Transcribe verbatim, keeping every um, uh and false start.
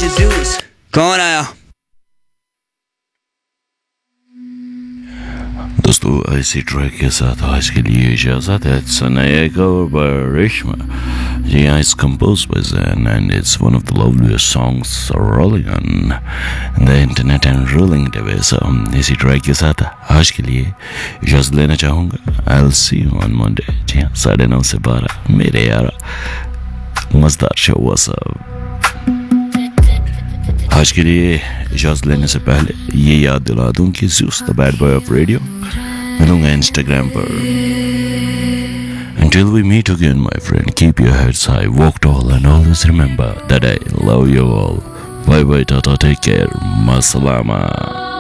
Jesus कौन आया दोस्तों ऐसी ट्रैक के साथ आज के लिए इजाज़त है Sanaya cover by Reshma yeah it's composed by Zen and it's one of the loveliest songs rolling on the internet and rolling the way so इसी ट्रैक के साथ आज के लिए इजाज़त लेना चाहूँगा I'll see you on Monday जी हाँ साढ़े नौ से बारह मेरे यार मज़ेदार शो what's up आज के लिए इजाज़त लेने से पहले ये याद दिला दूं कि Zeus the bad boy of radio मिलूंगा इंस्टाग्राम पर Until we meet again my friend keep your heads high walk tall and always remember that I love you all bye bye tata take care masalama